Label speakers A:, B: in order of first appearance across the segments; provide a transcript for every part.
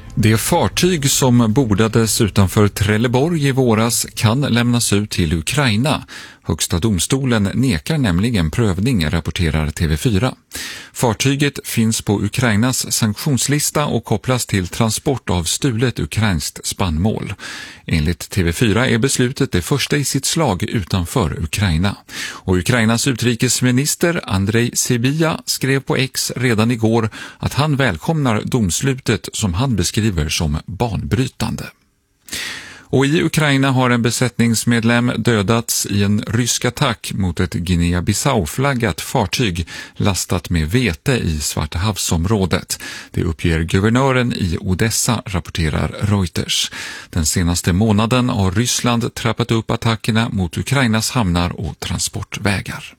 A: Det fartyg som bordades utanför Trelleborg i våras kan lämnas ut till Ukraina. Högsta domstolen nekar nämligen prövning, rapporterar TV4. Fartyget finns på Ukrainas sanktionslista och kopplas till transport av stulet ukrainskt spannmål. Enligt TV4 är beslutet det första i sitt slag utanför Ukraina. Och Ukrainas utrikesminister Andrej Sybiha skrev på X redan igår att han välkomnar domslutet som han beskriver som banbrytande. Och i Ukraina har en besättningsmedlem dödats i en rysk attack mot ett Guinea-Bissau-flaggat fartyg lastat med vete i Svarta havsområdet. Det uppger guvernören i Odessa, rapporterar Reuters. Den senaste månaden har Ryssland trappat upp attackerna mot Ukrainas hamnar och transportvägar.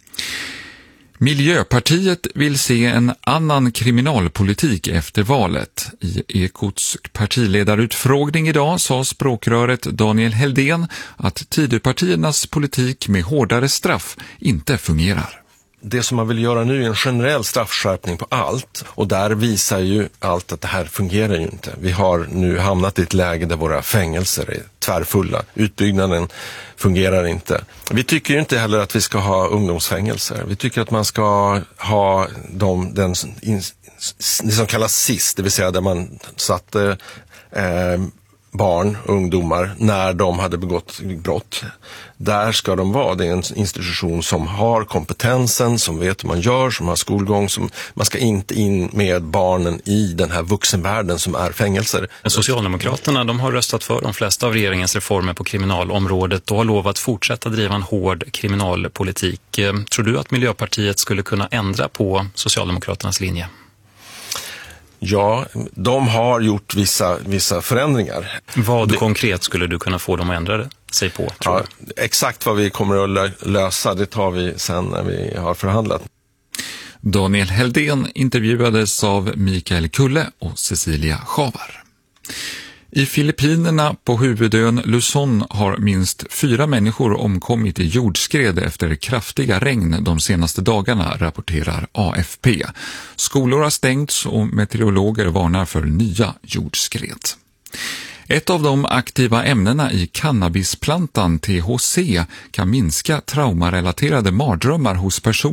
A: Miljöpartiet vill se en annan kriminalpolitik efter valet. I Ekots partiledarutfrågning idag sa språkröret Daniel Heldén att Tidöpartiernas politik med hårdare straff inte fungerar.
B: Det som man vill göra nu är en generell straffskärpning på allt, och där visar ju allt att det här fungerar ju inte. Vi har nu hamnat i ett läge där våra fängelser är tvärfulla. Utbyggnaden fungerar inte. Vi tycker ju inte heller att vi ska ha ungdomsfängelser. Vi tycker att man ska ha det som kallas SIS, det vill säga där man satte barn och ungdomar när de hade begått brott. Där ska de vara. Det är en institution som har kompetensen, som vet hur man gör, som har skolgång. Man ska inte in med barnen i den här vuxenvärlden som är fängelser.
C: Socialdemokraterna, de har röstat för de flesta av regeringens reformer på kriminalområdet och har lovat fortsätta driva en hård kriminalpolitik. Tror du att Miljöpartiet skulle kunna ändra på Socialdemokraternas linje?
B: Ja, de har gjort vissa förändringar.
C: Vad konkret skulle du kunna få dem att ändra sig på? Tror du?
B: Exakt vad vi kommer att lösa, det tar vi sen när vi har förhandlat.
A: Daniel Heldén intervjuades av Mikael Kulle och Cecilia Schavar. I Filippinerna på huvudön Luzon har minst 4 människor omkommit i jordskred efter kraftiga regn de senaste dagarna, rapporterar AFP. Skolor har stängts och meteorologer varnar för nya jordskred. Ett av de aktiva ämnena i cannabisplantan THC kan minska traumarelaterade mardrömmar hos personer